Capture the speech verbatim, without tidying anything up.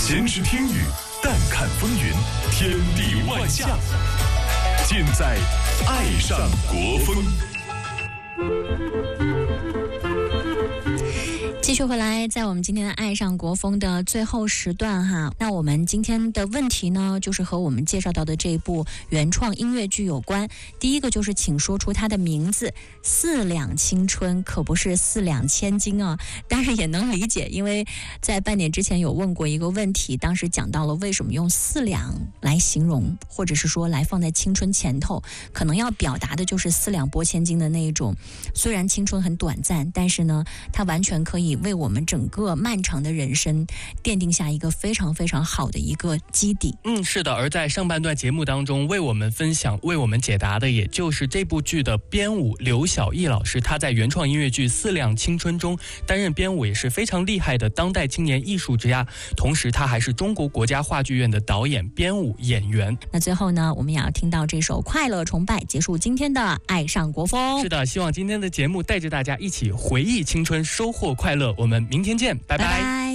闲时听雨，淡看风云，天地万象，尽在爱上国风。 继续回来，在我们今天的爱上国风的最后时段哈，那我们今天的问题呢，就是和我们介绍到的这部原创音乐剧有关。第一个就是请说出它的名字，四两青春可不是四两千金啊，当然也能理解，因为在半点之前有问过一个问题，当时讲到了为什么用四两来形容，或者是说来放在青春前头，可能要表达的就是四两拨千斤的那一种，虽然青春很短暂，但是呢，它完全可以为我们整个漫长的人生奠定下一个非常非常好的一个基底。 嗯，是的。而在上半段节目当中，为我们分享、为我们解答的，也就是这部剧的编舞刘晓毅老师。他在原创音乐剧《四两青春》中担任编舞，也是非常厉害的当代青年艺术家。同时，他还是中国国家话剧院的导演、编舞、演员。 那最后呢，我们也要听到这首《快乐崇拜》，结束今天的爱上国风。 是的，希望今天的节目带着大家一起回忆青春，收获快乐。我们明天见，拜拜。 拜拜。